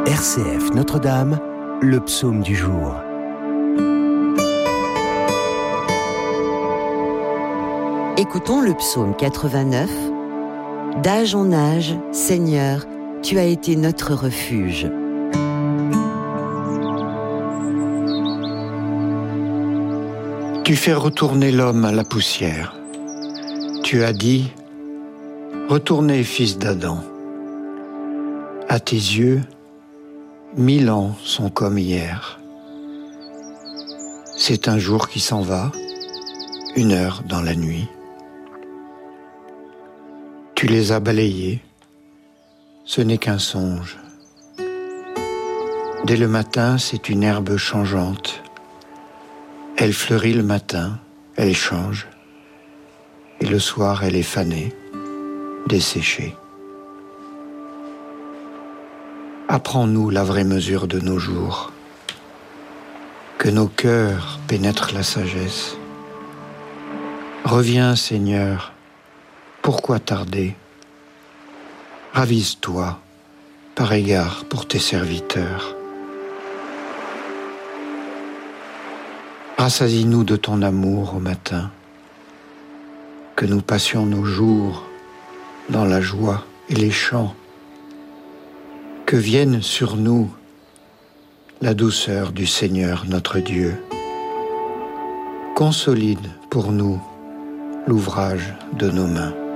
RCF Notre-Dame, le psaume du jour. Écoutons le psaume 89. D'âge en âge, Seigneur, tu as été notre refuge. Tu fais retourner l'homme à la poussière. Tu as dit, retournez, fils d'Adam. À tes yeux, 1000 ans sont comme hier. C'est un jour qui s'en va, 1 heure dans la nuit. Tu les as balayés, ce n'est qu'un songe. Dès le matin, c'est une herbe changeante. Elle fleurit le matin, elle change, et le soir elle est fanée, desséchée. Apprends-nous la vraie mesure de nos jours, que nos cœurs pénètrent la sagesse. Reviens, Seigneur, pourquoi tarder? Ravise-toi, par égard pour tes serviteurs. Rassasie-nous de ton amour au matin, que nous passions nos jours dans la joie et les chants, que vienne sur nous la douceur du Seigneur notre Dieu. Consolide pour nous l'ouvrage de nos mains.